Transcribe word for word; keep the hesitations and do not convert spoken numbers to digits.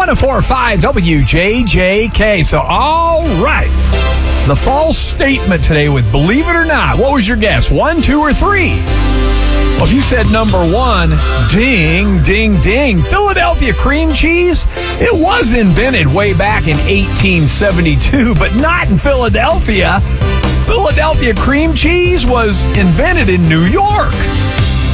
one oh four point five W J J K. So, all right. The false statement today with Believe It or Not. What was your guess? One, two, or three? Well, if you said number one, ding, ding, ding. Philadelphia cream cheese, it was invented way back in eighteen seventy-two, but not in Philadelphia. Philadelphia cream cheese was invented in New York.